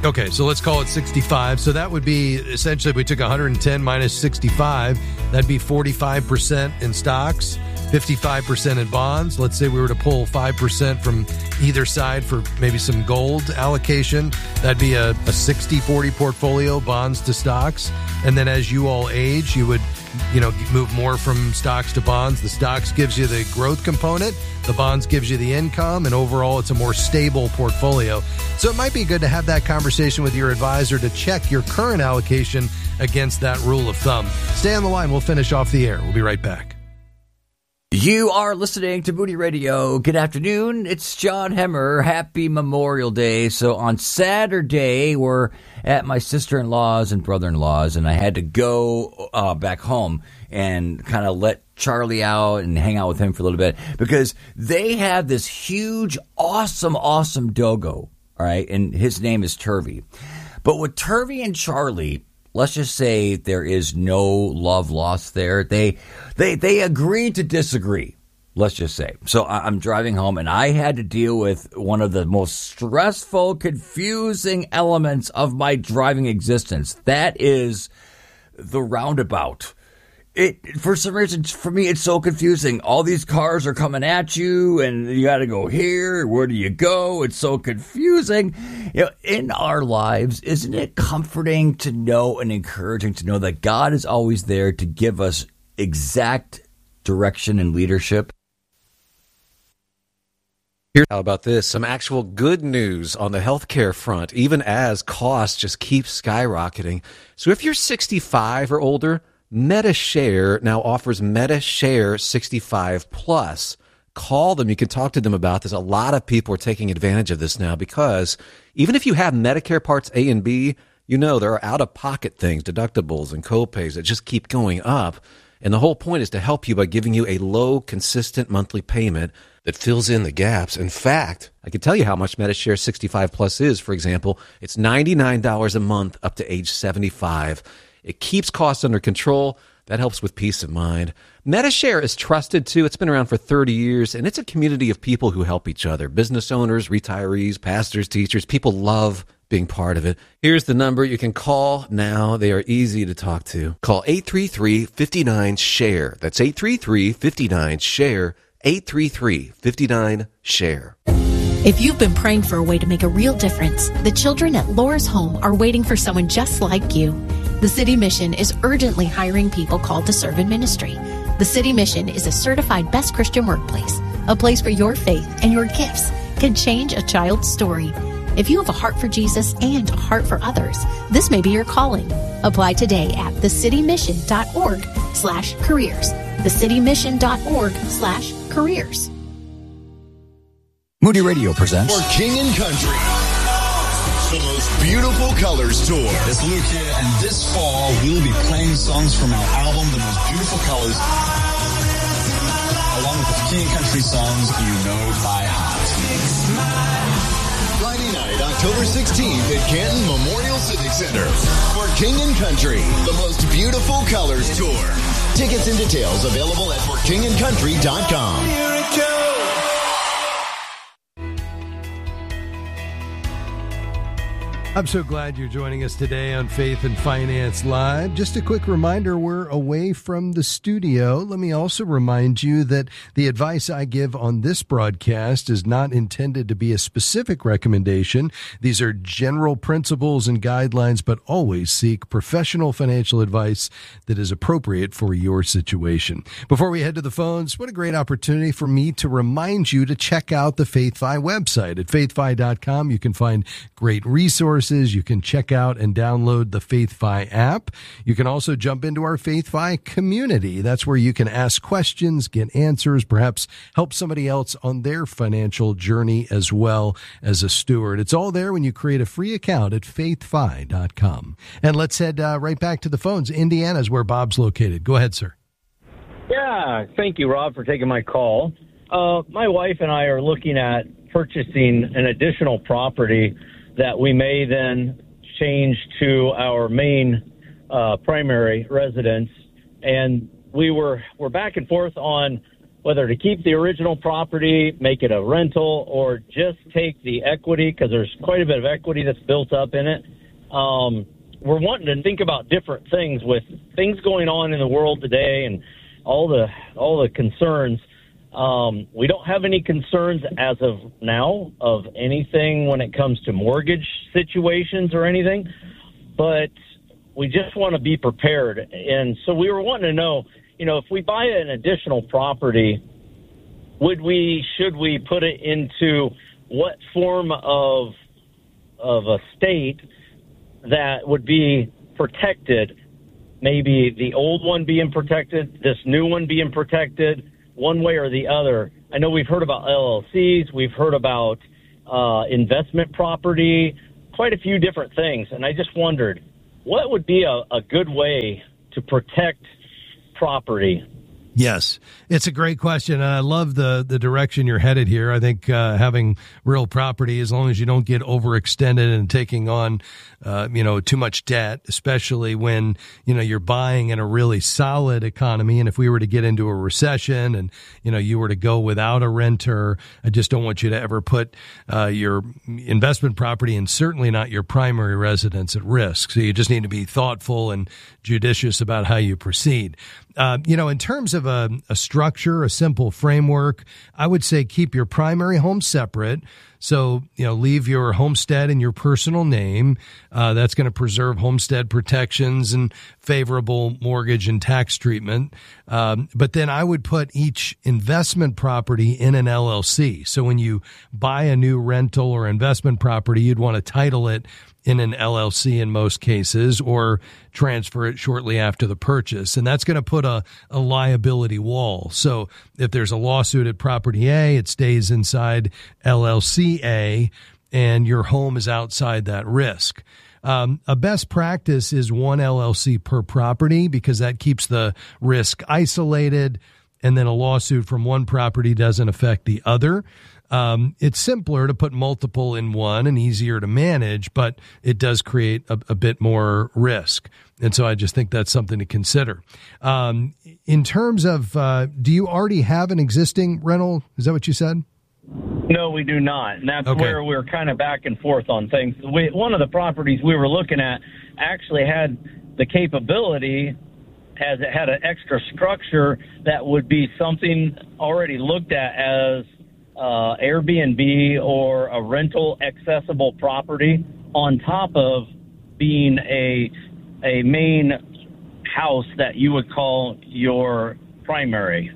O: Okay, so let's call it sixty-five. So that would be, essentially, if we took one hundred ten minus sixty-five, that'd be forty-five percent in stocks, fifty-five percent in bonds. Let's say we were to pull five percent from either side for maybe some gold allocation. That'd be a, a sixty forty portfolio, bonds to stocks. And then as you all age, you would, you know, move more from stocks to bonds. The stocks gives you the growth component. The bonds gives you the income, and overall it's a more stable portfolio. So it might be good to have that conversation with your advisor to check your current allocation against that rule of thumb. Stay on the line. We'll finish off the air. We'll be right back.
C: You are listening to Moody Radio. Good afternoon. It's John Hemmer. Happy Memorial Day. So on Saturday, we're at my sister-in-law's and brother-in-law's, and I had to go uh, back home and kind of let Charlie out and hang out with him for a little bit because they have this huge, awesome, awesome dogo, all right? And his name is Turvey. But with Turvey and Charlie, let's just say there is no love lost there. They they they agreed to disagree, let's just say. So I'm driving home, and I had to deal with one of the most stressful, confusing elements of my driving existence. That is the roundabout. It for some reason, for me, it's so confusing. All these cars are coming at you, and you got to go here. Where do you go? It's so confusing. You know, in our lives, isn't it comforting to know and encouraging to know that God is always there to give us exact direction and leadership?
U: Here, how about this? Some actual good news on the healthcare front, even as costs just keep skyrocketing. So if you're sixty-five or older, MediShare now offers MediShare sixty-five plus. Call them. You can talk to them about this. A lot of people are taking advantage of this now because even if you have Medicare Parts A and B, you know there are out-of-pocket things, deductibles and copays that just keep going up. And the whole point is to help you by giving you a low, consistent monthly payment that fills in the gaps. In fact, I can tell you how much MediShare sixty-five plus is. For example, it's ninety-nine dollars a month up to age seventy-five. It keeps costs under control. That helps with peace of mind. MediShare is trusted, too. It's been around for thirty years, and it's a community of people who help each other. Business owners, retirees, pastors, teachers. People love being part of it. Here's the number you can call now. They are easy to talk to. Call eight three three, five nine, SHARE. That's eight three three, five nine, SHARE. eight three three, five nine, SHARE.
V: If you've been praying for a way to make a real difference, the children at Laura's Home are waiting for someone just like you. The City Mission is urgently hiring people called to serve in ministry. The City Mission is a certified best Christian workplace, a place where your faith and your gifts can change a child's story. If you have a heart for Jesus and a heart for others, this may be your calling. Apply today at thecitymission.org slash careers. thecitymission.org slash careers.
W: Moody Radio presents
X: For King and Country, the most beautiful colors tour.
Y: It's Luke here, and this fall we'll be playing songs from our album, The Most Beautiful Colors, along with the King and Country songs you know by heart.
X: Friday night, October sixteenth at Canton Memorial Civic Center. For King and Country, the most beautiful colors tour. Tickets and details available at for king and country dot com.
O: I'm so glad you're joining us today on Faith and Finance Live. Just a quick reminder, we're away from the studio. Let me also remind you that the advice I give on this broadcast is not intended to be a specific recommendation. These are general principles and guidelines, but always seek professional financial advice that is appropriate for your situation. Before we head to the phones, what a great opportunity for me to remind you to check out the FaithFi website. At faith fi dot com, you can find great resources. You can check out and download the FaithFi app. You can also jump into our FaithFi community. That's where you can ask questions, get answers, perhaps help somebody else on their financial journey as well as a steward. It's all there when you create a free account at faith fi dot com. And let's head uh, right back to the phones. Indiana is where Bob's located. Go ahead, sir.
Z: Yeah, thank you, Rob, for taking my call. Uh, my wife and I are looking at purchasing an additional property that we may then change to our main uh, primary residence. And we were, we're back and forth on whether to keep the original property, make it a rental, or just take the equity, because there's quite a bit of equity that's built up in it. Um, we're wanting to think about different things with things going on in the world today and all the all the concerns. Um, we don't have any concerns as of now of anything when it comes to mortgage situations or anything, but we just want to be prepared. And so we were wanting to know, you know, if we buy an additional property, would we, should we put it into what form of of a state that would be protected? Maybe the old one being protected, this new one being protected, one way or the other. I know we've heard about L L Cs, we've heard about uh, investment property, quite a few different things. And I just wondered, what would be a, a good way to protect property?
O: Yes, it's a great question. And I love the, the direction you're headed here. I think uh, having real property, as long as you don't get overextended and taking on, uh, you know, too much debt, especially when, you know, you're buying in a really solid economy. And if we were to get into a recession and, you know, you were to go without a renter, I just don't want you to ever put uh, your investment property and certainly not your primary residence at risk. So you just need to be thoughtful and judicious about how you proceed. Uh, you know, in terms of a, a structure, a simple framework, I would say keep your primary home separate. So, you know, leave your homestead in your personal name. Uh, that's going to preserve homestead protections and favorable mortgage and tax treatment. Um, but then I would put each investment property in an L L C. So when you buy a new rental or investment property, you'd want to title it in an L L C in most cases, or transfer it shortly after the purchase. And that's going to put a, a liability wall. So if there's a lawsuit at property A, it stays inside L L C A, and your home is outside that risk. Um, a best practice is one L L C per property, because that keeps the risk isolated, and then a lawsuit from one property doesn't affect the other. Um, it's simpler to put multiple in one and easier to manage, but it does create a, a bit more risk. And so I just think that's something to consider. Um, in terms of, uh, do you already have an existing rental? Is that what you said?
Z: No, we do not. And that's
O: Okay.
Z: where we're kind of back and forth on things. We, one of the properties we were looking at actually had the capability, as it had an extra structure that would be something already looked at as uh, Airbnb or a rental accessible property, on top of being a a main house that you would call your primary.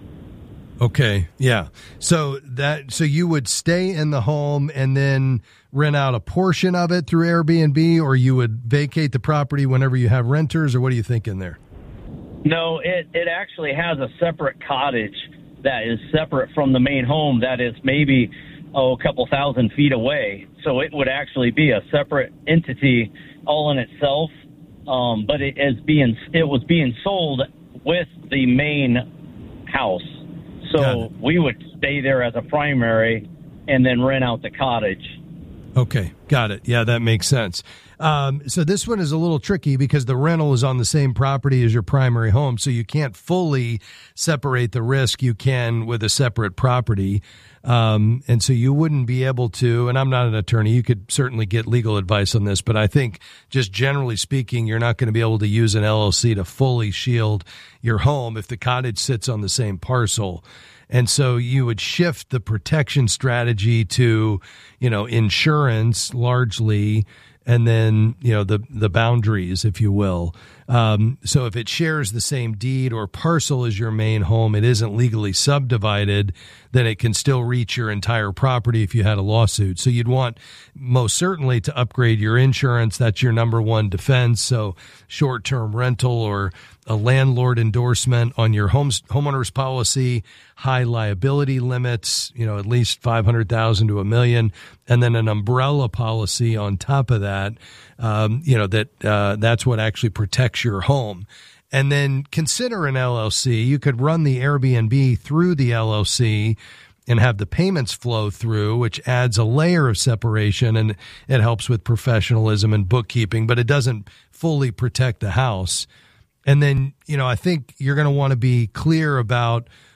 O: Okay, yeah. So that so you would stay in the home and then rent out a portion of it through Airbnb, or you would vacate the property whenever you have renters, or what are you thinking there?
Z: No, it, it actually has a separate cottage that is separate from the main home that is maybe, oh, a couple thousand feet away. So it would actually be a separate entity all in itself, um, but it is being it was being sold with the main house. So we would stay there as a primary and then rent out the cottage.
O: Okay, got it. Yeah, that makes sense. Um, so this one is a little tricky because the rental is on the same property as your primary home, so you can't fully separate the risk you can with a separate property. Um, and so you wouldn't be able to, and I'm not an attorney, you could certainly get legal advice on this, but I think just generally speaking, you're not going to be able to use an L L C to fully shield your home if the cottage sits on the same parcel. And so you would shift the protection strategy to, you know, insurance largely, and then, you know, the, the boundaries, if you will. Um, so if it shares the same deed or parcel as your main home, it isn't legally subdivided, then it can still reach your entire property if you had a lawsuit. So you'd want most certainly to upgrade your insurance. That's your number one defense. So short-term rental or a landlord endorsement on your home's, homeowner's policy, high liability limits, you know, at least five hundred thousand to a million, and then an umbrella policy on top of that, um, you know, that uh, that's what actually protects your home. And then consider an L L C. You could run the Airbnb through the L L C and have the payments flow through, which adds a layer of separation, and it helps with professionalism and bookkeeping, but it doesn't fully protect the house. And then, you know, I think you're going to want to be clear about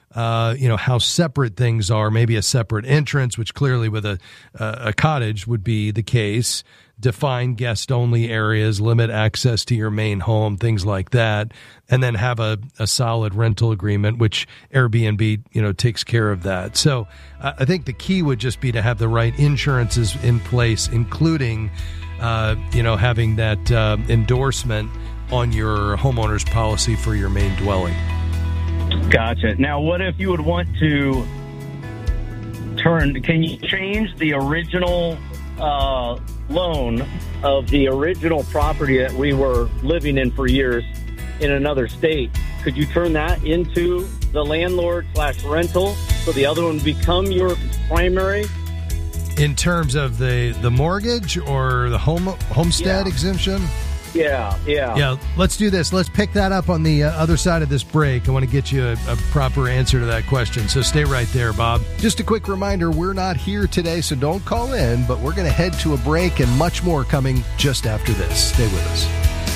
O: uh, you know, how separate things are, maybe a separate entrance, which clearly with a, a cottage would be the case. Define guest-only areas, limit access to your main home, things like that, and then have a, a solid rental agreement, which Airbnb, you know, takes care of that. So uh, I think the key would just be to have the right insurances in place, including, uh, you know, having that uh, endorsement on your homeowner's policy for your main dwelling.
Z: Gotcha. Now, what if you would want to turn, can you change the original uh loan of the original property that we were living in for years in another state? Could you turn that into the landlord slash rental so the other one would become your primary?
O: In terms of the, the mortgage or the home homestead
Z: Yeah.
O: exemption?
Z: Yeah, yeah.
O: Yeah, let's do this. Let's pick that up on the uh, other side of this break. I want to get you a, a proper answer to that question. So stay right there, Bob. Just a quick reminder, we're not here today, so don't call in, but we're going to head to a break and much more coming just after this. Stay with us.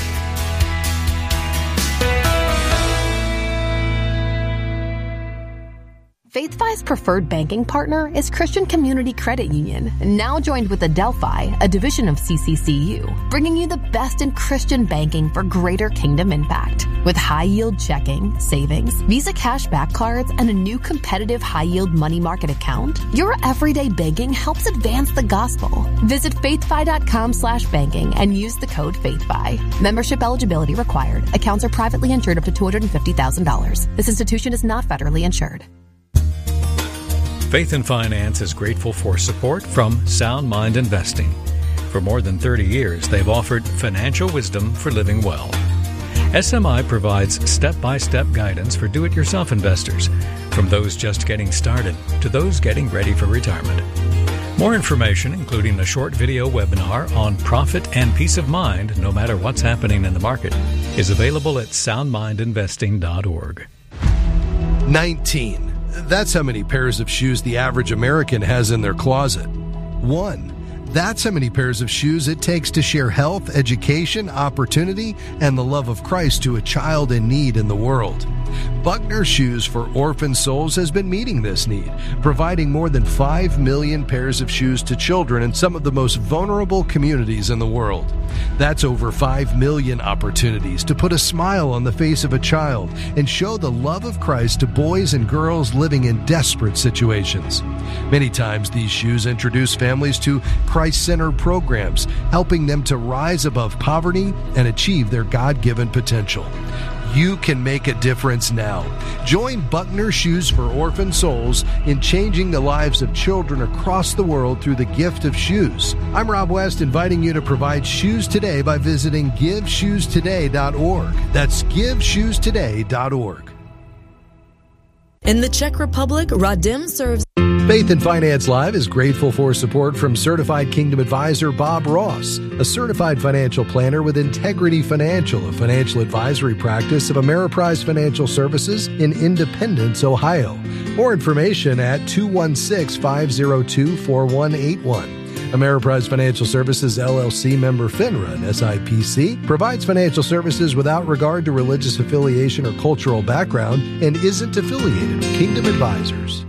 A: FaithFi's preferred banking partner is Christian Community Credit Union, now joined with Adelphi, a division of C C C U, bringing you the best in Christian banking for greater kingdom impact. With high-yield checking, savings, Visa cashback cards, and a new competitive high-yield money market account, your everyday banking helps advance the gospel. Visit faithfi.com slash banking and use the code FaithFi. Membership eligibility required. Accounts are privately insured up to two hundred fifty thousand dollars. This institution is not federally insured.
B: Faith and Finance is grateful for support from Sound Mind Investing. For more than thirty years, they've offered financial wisdom for living well. S M I provides step-by-step guidance for do-it-yourself investors, from those just getting started to those getting ready for retirement. More information, including a short video webinar on profit and peace of mind, no matter what's happening in the market, is available at sound mind investing dot org.
O: nineteen. That's how many pairs of shoes the average American has in their closet. One. That's how many pairs of shoes it takes to share health, education, opportunity, and the love of Christ to a child in need in the world. Buckner Shoes for Orphan Souls has been meeting this need, providing more than five million pairs of shoes to children in some of the most vulnerable communities in the world. That's over five million opportunities to put a smile on the face of a child and show the love of Christ to boys and girls living in desperate situations. Many times these shoes introduce families to Christ-centered programs, helping them to rise above poverty and achieve their God-given potential. You can make a difference now. Join Buckner Shoes for Orphan Souls in changing the lives of children across the world through the gift of shoes. I'm Rob West, inviting you to provide shoes today by visiting give shoes today dot org. That's give shoes today dot org.
D: In the Czech Republic, Radim serves...
O: Faith and Finance Live is grateful for support from Certified Kingdom Advisor Bob Ross, a certified financial planner with Integrity Financial, a financial advisory practice of Ameriprise Financial Services in Independence, Ohio. More information at two one six, five zero two, four one eight one. Ameriprise Financial Services, L L C member FINRA and S I P C, provides financial services without regard to religious affiliation or cultural background and isn't affiliated with Kingdom Advisors.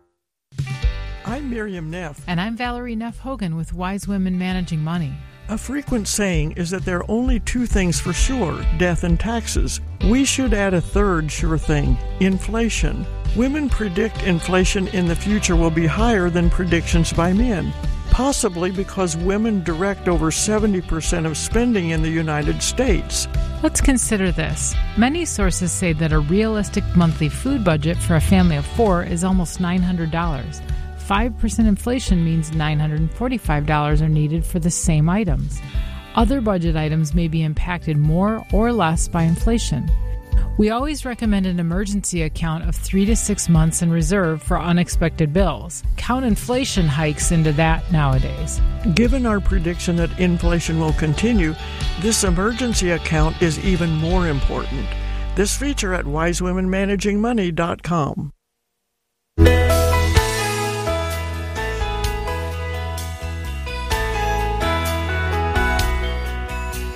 E: I'm Miriam Neff.
F: And I'm Valerie Neff Hogan with Wise Women Managing Money.
E: A frequent saying is that there are only two things for sure, death and taxes. We should add a third sure thing, inflation. Women predict inflation in the future will be higher than predictions by men, possibly because women direct over seventy percent of spending in the United States.
F: Let's consider this. Many sources say that a realistic monthly food budget for a family of four is almost nine hundred dollars. five percent inflation means nine hundred forty-five dollars are needed for the same items. Other budget items may be impacted more or less by inflation. We always recommend an emergency account of three to six months in reserve for unexpected bills. Count inflation hikes into that nowadays.
E: Given our prediction that inflation will continue, this emergency account is even more important. This feature at wise women managing money dot com.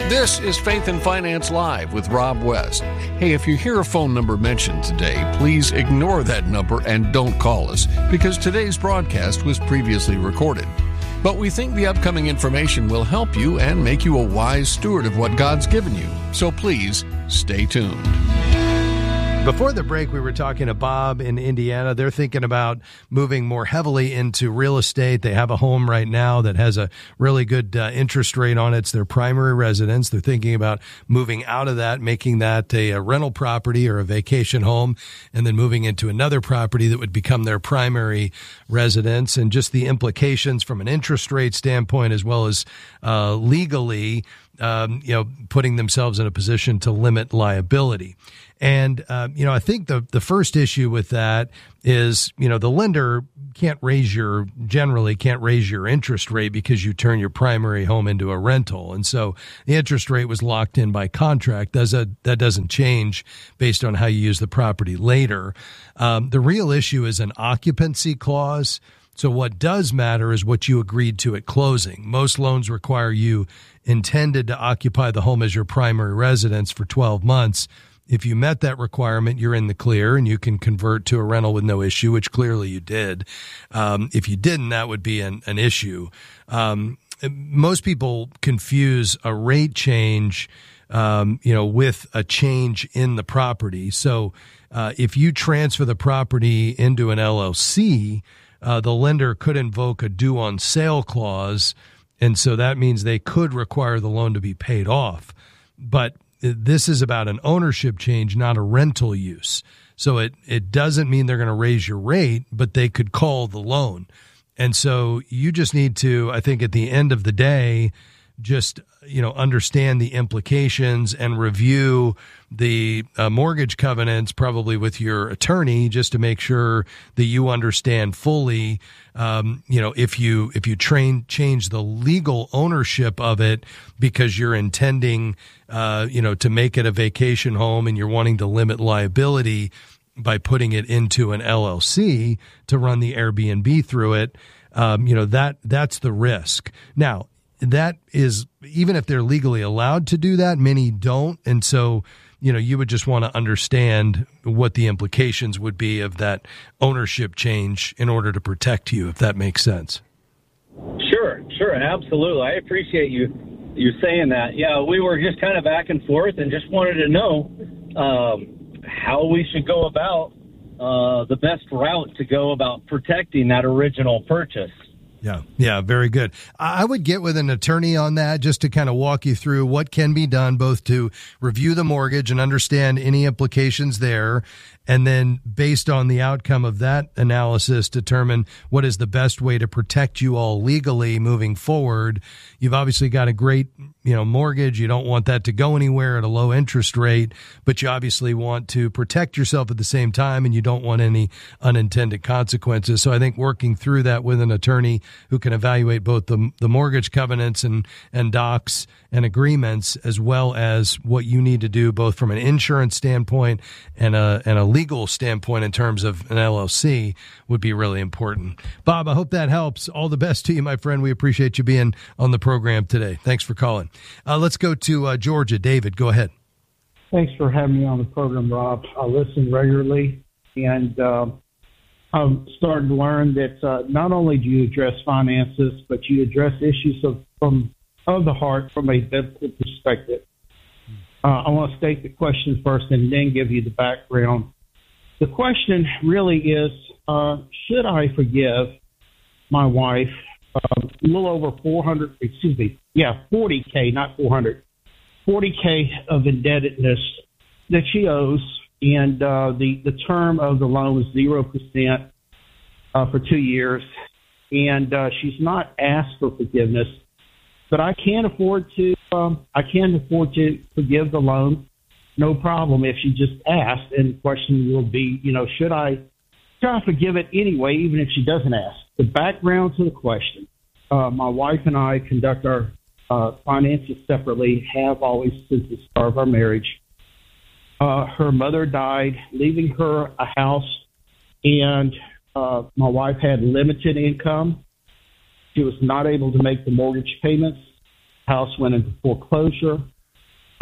G: This is Faith and Finance Live with Rob West. Hey, if you hear a phone number mentioned today, please ignore that number and don't call us, because today's broadcast was previously recorded. But we think the upcoming information will help you and make you a wise steward of what God's given you. So please stay tuned.
O: Before the break, we were talking to Bob in Indiana. They're thinking about moving more heavily into real estate. They have a home right now that has a really good uh, interest rate on it. It's their primary residence. They're thinking about moving out of that, making that a, a rental property or a vacation home, and then moving into another property that would become their primary residence. And just the implications from an interest rate standpoint, as well as uh, legally, um, you know, putting themselves in a position to limit liability. And, uh, you know, I think the, the first issue with that is, you know, the lender can't raise your, generally can't raise your interest rate because you turn your primary home into a rental. And so the interest rate was locked in by contract. Does a, that doesn't change based on how you use the property later. Um, the real issue is an occupancy clause. So what does matter is what you agreed to at closing. Most loans require you intended to occupy the home as your primary residence for twelve months. If you met that requirement, you're in the clear and you can convert to a rental with no issue, which clearly you did. Um, if you didn't, that would be an, an issue. Um, most people confuse a rate change, um, you know, with a change in the property. So uh, if you transfer the property into an L L C, uh, the lender could invoke a due on sale clause. And so that means they could require the loan to be paid off. But this is about an ownership change, not a rental use. So it, it doesn't mean they're going to raise your rate, but they could call the loan. And so you just need to, I think at the end of the day, just, you know, understand the implications and review the uh, mortgage covenants probably with your attorney just to make sure that you understand fully, um, you know, if you if you train change the legal ownership of it because you're intending, uh, you know, to make it a vacation home and you're wanting to limit liability by putting it into an L L C to run the Airbnb through it, um, you know, that that's the risk. Now, that is, even if they're legally allowed to do that, many don't. And so, you know, you would just want to understand what the implications would be of that ownership change in order to protect you, if that makes sense.
Z: Sure, sure, absolutely. I appreciate you you saying that. Yeah, we were just kind of back and forth and just wanted to know um, how we should go about uh, the best route to go about protecting that original purchase.
O: Yeah, yeah, very good. I would get with an attorney on that just to kind of walk you through what can be done, both to review the mortgage and understand any implications there, and then based on the outcome of that analysis, determine what is the best way to protect you all legally moving forward. You've obviously got a great, you know, mortgage. You don't want that to go anywhere at a low interest rate, but you obviously want to protect yourself at the same time, and you don't want any unintended consequences. So I think working through that with an attorney who can evaluate both the the mortgage covenants and, and docs and agreements, as well as what you need to do both from an insurance standpoint and a and a legal standpoint in terms of an L L C would be really important. Bob, I hope that helps. All the best to you, my friend. We appreciate you being on the program today. Thanks for calling. Uh, let's go to uh, Georgia. David, go ahead.
H: Thanks for having me on the program, Rob. I listen regularly, and uh, I'm starting to learn that uh, not only do you address finances, but you address issues of from of the heart from a biblical perspective. Uh, I want to state the question first and then give you the background. The question really is, uh, should I forgive my wife uh, a little over four hundred, excuse me, yeah, forty K, not four hundred, forty K of indebtedness that she owes, and uh, the, the term of the loan is zero percent uh, for two years, and uh, she's not asked for forgiveness, but I can't afford to, um, I can't afford to forgive the loan. No problem if she just asked, and the question will be, you know, should I, should I forgive it anyway, even if she doesn't ask? The background to the question, uh, my wife and I conduct our uh, finances separately, have always since the start of our marriage. Uh, her mother died, leaving her a house, and uh, my wife had limited income. She was not able to make the mortgage payments. House went into foreclosure.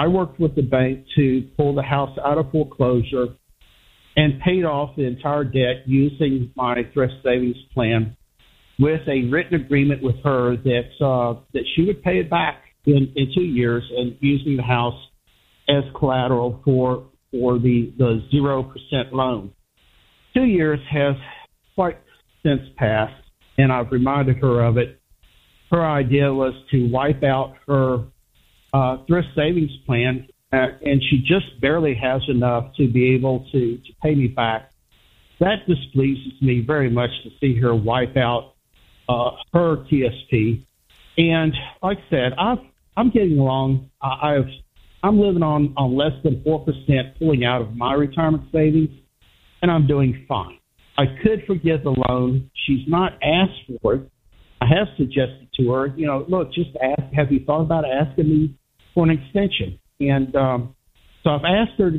H: I worked with the bank to pull the house out of foreclosure and paid off the entire debt using my thrift savings plan with a written agreement with her that uh, that she would pay it back in, in two years and using the house as collateral for for the, the zero percent loan. Two years has quite since passed, and I've reminded her of it. Her idea was to wipe out her uh, thrift savings plan, uh, and she just barely has enough to be able to, to pay me back. That displeases me very much to see her wipe out uh, her T S P. And like I said, I've, I'm getting along. I, I've, I'm living on, on less than four percent pulling out of my retirement savings, and I'm doing fine. I could forgive the loan. She's not asked for it. I have suggested to her, you know, look, just ask, have you thought about asking me for an extension? And um, so I've asked her to